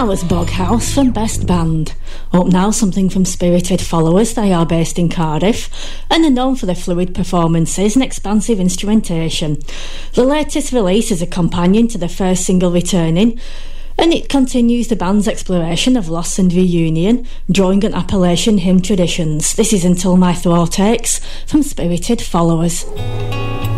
That was Boghouse from Best Band. Up now, something from Spirited Followers. They are based in Cardiff and are known for their fluid performances and expansive instrumentation. The latest release is a companion to the first single returning, and it continues the band's exploration of loss and reunion, drawing on Appalachian hymn traditions. This is Until My Throat Aches from Spirited Followers.